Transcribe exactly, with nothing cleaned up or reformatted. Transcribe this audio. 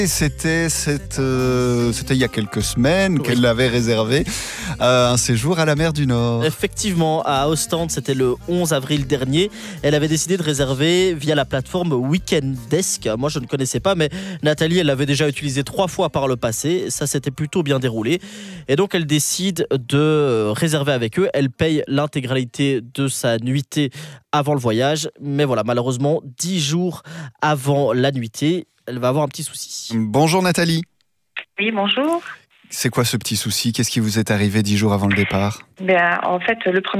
C'était, cette, euh, c'était il y a quelques semaines Oui. qu'elle avait réservé euh, un séjour à la mer du Nord. Effectivement, à Ostende, c'était le onze avril dernier. Elle avait décidé de réserver via la plateforme Weekend Desk. Moi, je ne connaissais pas, mais Nathalie, elle l'avait déjà utilisé trois fois par le passé. Ça s'était plutôt bien déroulé. Et donc, elle décide de réserver avec eux. Elle paye l'intégralité de sa nuitée avant le voyage. Mais voilà, malheureusement, dix jours avant la nuitée, elle va avoir un petit souci. Bonjour Nathalie. Oui, bonjour. C'est quoi ce petit souci ? Qu'est-ce qui vous est arrivé dix jours avant le départ ? Ben, en fait, le